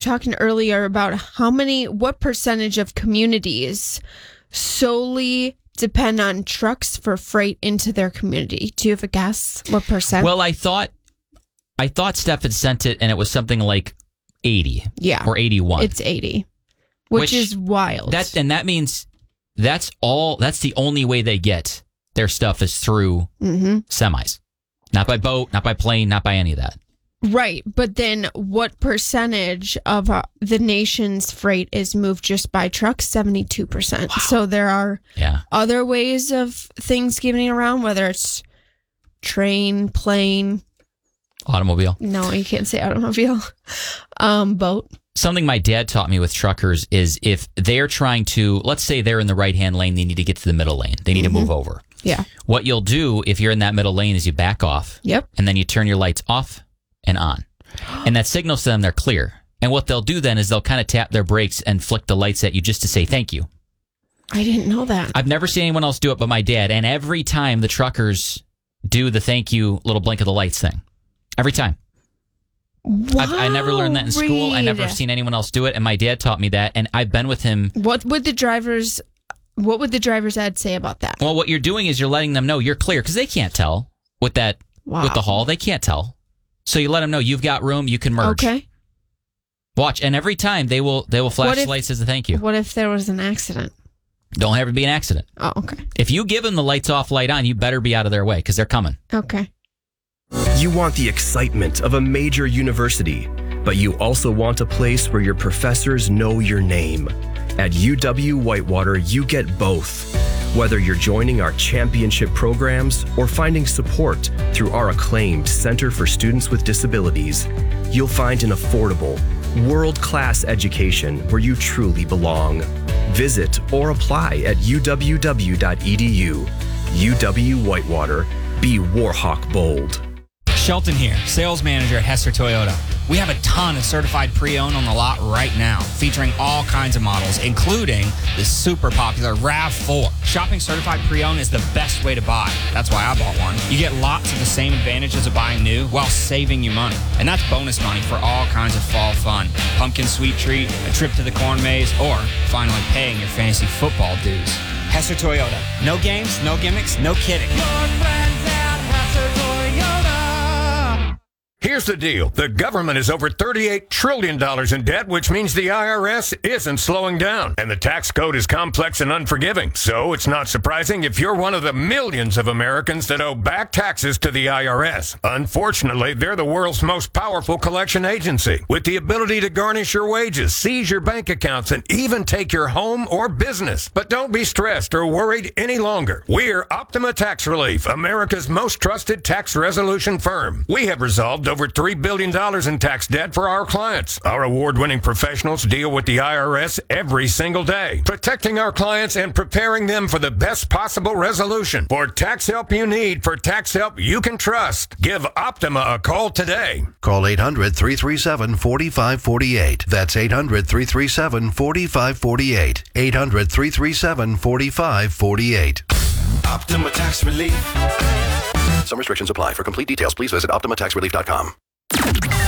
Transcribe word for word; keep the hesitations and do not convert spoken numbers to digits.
talking earlier about how many, what percentage of communities solely depend on trucks for freight into their community. Do you have a guess? What percent? Well, I thought, I thought Steph had sent it, and it was something like eighty. Yeah. Or eighty-one. It's eighty, which, which is wild. That and that means that's all. That's the only way they get their stuff is through mm-hmm. semis, not by boat, not by plane, not by any of that. Right, but then what percentage of uh, the nation's freight is moved just by truck? seventy-two percent. Wow. So there are yeah. other ways of things getting around, whether it's train, plane. Automobile. No, you can't say automobile. Um, boat. Something my dad taught me with truckers is if they're trying to, let's say they're in the right-hand lane, they need to get to the middle lane. They need mm-hmm. to move over. Yeah. What you'll do if you're in that middle lane is you back off. Yep. And then you turn your lights off and on. And that signals to them they're clear. And what they'll do then is they'll kind of tap their brakes and flick the lights at you just to say thank you. I didn't know that. I've never seen anyone else do it but my dad. And every time the truckers do the thank you little blink of the lights thing. Every time. Wow, I've, I never learned that in school. I never have seen anyone else do it. And my dad taught me that. And I've been with him. What would the drivers, what would the driver's ed say about that? Well, what you're doing is you're letting them know you're clear because they can't tell with that, wow. with the haul. They can't tell. So you let them know you've got room, you can merge. Okay. Watch, and every time they will they will flash if, lights as a thank you. What if there was an accident? Don't have it be an accident. Oh, okay. If you give them the lights off, light on, you better be out of their way because they're coming. Okay. You want the excitement of a major university, but you also want a place where your professors know your name. At U W Whitewater, you get both. Whether you're joining our championship programs or finding support through our acclaimed Center for Students with Disabilities, you'll find an affordable, world-class education where you truly belong. Visit or apply at u w w dot e d u. U W Whitewater. Be Warhawk bold. Shelton here, sales manager at Hester Toyota. We have a ton of certified pre-owned on the lot right now, featuring all kinds of models, including the super popular RAV four. Shopping certified pre-owned is the best way to buy. That's why I bought one. You get lots of the same advantages of buying new while saving you money. And that's bonus money for all kinds of fall fun. Pumpkin sweet treat, a trip to the corn maze, or finally paying your fantasy football dues. Hester Toyota. No games, no gimmicks, no kidding. Your friends at Hester Toyota. Here's the deal. The government is over thirty-eight trillion dollars in debt, which means the I R S isn't slowing down. And the tax code is complex and unforgiving. So it's not surprising if you're one of the millions of Americans that owe back taxes to the I R S. Unfortunately, they're the world's most powerful collection agency, with the ability to garnish your wages, seize your bank accounts, and even take your home or business. But don't be stressed or worried any longer. We're Optima Tax Relief, America's most trusted tax resolution firm. We have resolved over three billion dollars in tax debt for our clients. Our award-winning professionals deal with the I R S every single day, protecting our clients and preparing them for the best possible resolution. For tax help you need, for tax help you can trust, give Optima a call today. Call eight hundred, three three seven, four five four eight. That's eight hundred, three three seven, four five four eight. eight hundred, three three seven, four five four eight. Optima Tax Relief. Some restrictions apply. For complete details, please visit optima tax relief dot com.